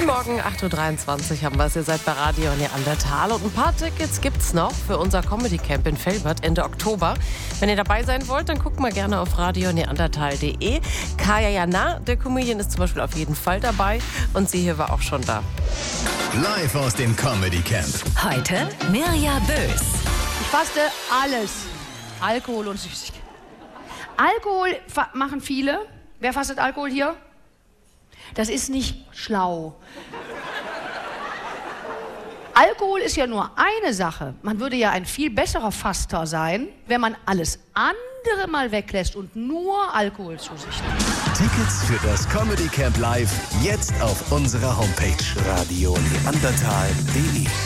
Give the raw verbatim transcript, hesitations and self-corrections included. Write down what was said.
Guten Morgen, acht Uhr dreiundzwanzig haben wir es. Ihr seid bei Radio Neandertal und ein paar Tickets gibt's noch für unser Comedy Camp in Velbert Ende Oktober. Wenn ihr dabei sein wollt, dann guckt mal gerne auf radio neandertal punkt de. Kaya Jana, der Comedian, ist zum Beispiel auf jeden Fall dabei und sie hier war auch schon da. Live aus dem Comedy Camp. Heute Mirja Bös. Ich faste alles. Alkohol und Süßigkeiten. Alkohol fa- machen viele. Wer fastet Alkohol hier? Das ist nicht schlau. Alkohol ist ja nur eine Sache. Man würde ja ein viel besserer Faster sein, wenn man alles andere mal weglässt und nur Alkohol zu sich nimmt. Tickets für das Comedy Camp live jetzt auf unserer Homepage radio neandertal punkt de.